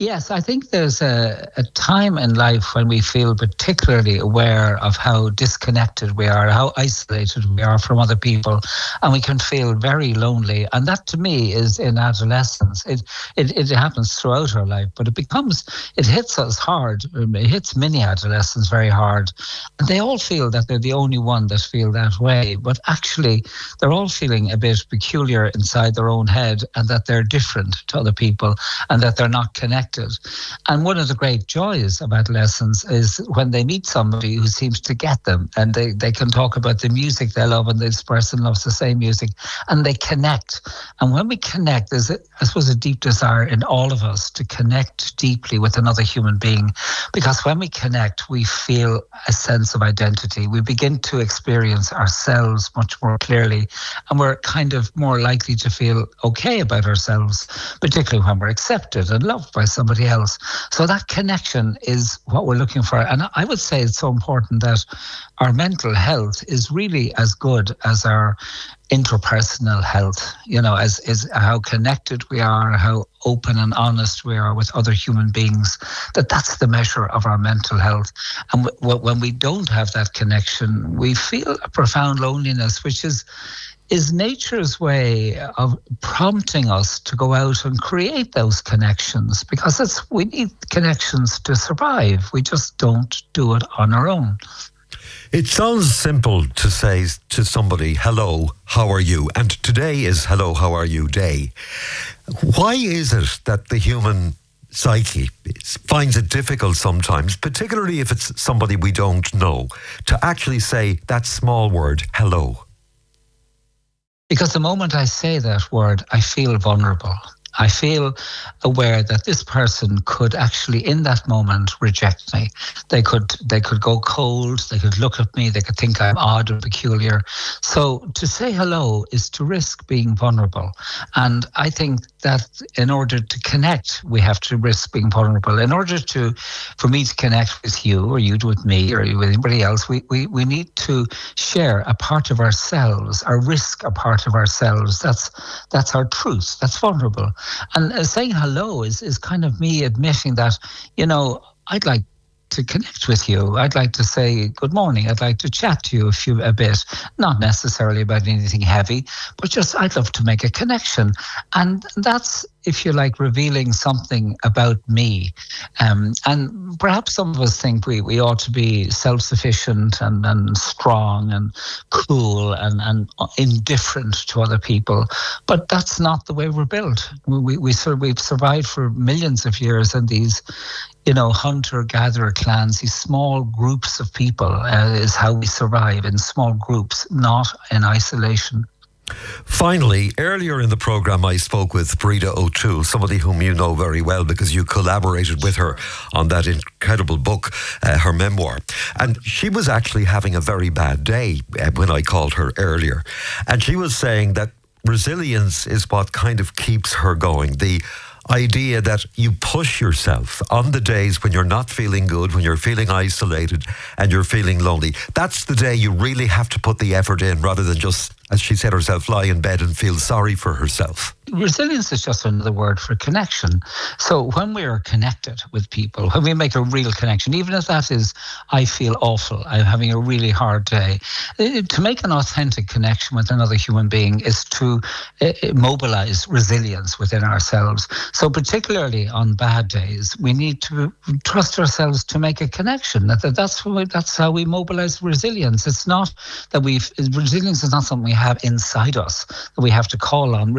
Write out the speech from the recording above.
Yes, I think there's a time in life when we feel particularly aware of how disconnected we are, how isolated we are from other people, and we can feel very lonely. And that to me is in adolescence. It happens throughout our life, but it hits us hard. It hits many adolescents very hard. And they all feel that they're the only one that feel that way. But actually, they're all feeling a bit peculiar inside their own head, and that they're different to other people, and that they're not connected. And one of the great joys of adolescence is when they meet somebody who seems to get them, and they can talk about the music they love, and this person loves the same music, and they connect. And when we connect, there's, I suppose, a deep desire in all of us to connect deeply with another human being, because when we connect, we feel a sense of identity. We begin to experience ourselves much more clearly, and we're kind of more likely to feel okay about ourselves, particularly when we're accepted and loved by somebody else. So that connection is what we're looking for. And I would say it's so important that our mental health is really as good as our interpersonal health, as how connected we are, how open and honest we are with other human beings, that's the measure of our mental health. And when we don't have that connection, we feel a profound loneliness, which is nature's way of prompting us to go out and create those connections, because we need connections to survive. We just don't do it on our own. It sounds simple to say to somebody, hello, how are you? And today is Hello, How Are You Day. Why is it that the human psyche finds it difficult sometimes, particularly if it's somebody we don't know, to actually say that small word, hello? Because the moment I say that word, I feel vulnerable. I feel aware that this person could actually, in that moment, reject me. They could go cold. They could look at me. They could think I'm odd or peculiar. So to say hello is to risk being vulnerable. And I think that in order to connect, we have to risk being vulnerable. In order for me to connect with you, or you with me, or you with anybody else, we need to share a part of ourselves, or risk a part of ourselves. That's our truth. That's vulnerable. And saying hello is kind of me admitting that, I'd like to connect with you. I'd like to say good morning. I'd like to chat to you a bit, not necessarily about anything heavy, but just I'd love to make a connection. And that's, if you like, revealing something about me. And perhaps some of us think we ought to be self-sufficient and strong and cool and indifferent to other people. But that's not the way we're built. We've survived for millions of years in these, hunter-gatherer clans, these small groups of people is how we survive, in small groups, not in isolation. Finally, earlier in the programme, I spoke with Breda O'Toole, somebody whom you know very well because you collaborated with her on that incredible book, her memoir. And she was actually having a very bad day when I called her earlier. And she was saying that resilience is what kind of keeps her going. The idea that you push yourself on the days when you're not feeling good, when you're feeling isolated and you're feeling lonely. That's the day you really have to put the effort in, rather than just, as she said herself, lie in bed and feel sorry for herself. Resilience is just another word for connection. So when we are connected with people, when we make a real connection, even if that is, I feel awful, I'm having a really hard day, to make an authentic connection with another human being is to mobilize resilience within ourselves. So particularly on bad days, we need to trust ourselves to make a connection. That's how we mobilize resilience. It's not that resilience is not something we have inside us that we have to call on.